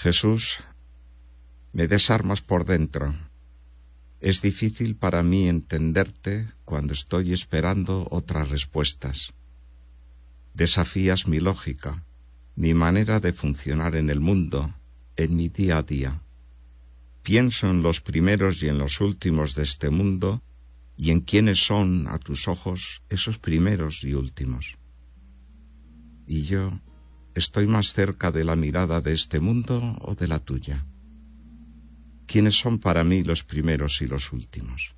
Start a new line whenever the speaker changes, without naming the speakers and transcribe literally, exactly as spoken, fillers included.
Jesús, me desarmas por dentro. Es difícil para mí entenderte cuando estoy esperando otras respuestas. Desafías mi lógica, mi manera de funcionar en el mundo, en mi día a día. Pienso en los primeros y en los últimos de este mundo y en quiénes son, a tus ojos, esos primeros y últimos. Y yo, ¿estoy más cerca de la mirada de este mundo o de la tuya? ¿Quiénes son para mí los primeros y los últimos?